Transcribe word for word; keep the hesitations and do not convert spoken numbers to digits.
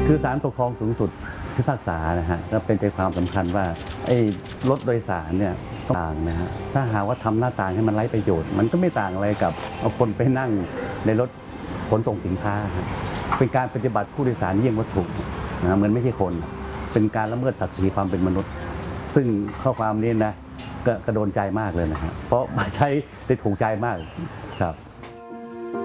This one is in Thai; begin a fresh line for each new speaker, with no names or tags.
คือศาลปกครองสูงสุดพิพากษานะฮะก็เป็นใจความสำคัญว่าไอ้รถโดยสารเนี่ยต่างนะฮะถ้าหากว่าทำหน้าต่างให้มันไร้ประโยชน์มันก็ไม่ต่างอะไรกับเอาคนไปนั่งในรถขนส่งสินค้าเป็นการปฏิบัติผู้โดยสารเยี่ยงวัตถุนะเหมือนไม่ใช่คนเป็นการละเมิดศักดิ์ศรีความเป็นมนุษย์ซึ่งข้อความนี้นะก็กระโดนใจมากเลยนะฮะเพราะใช้ได้ถูกใจมากครับ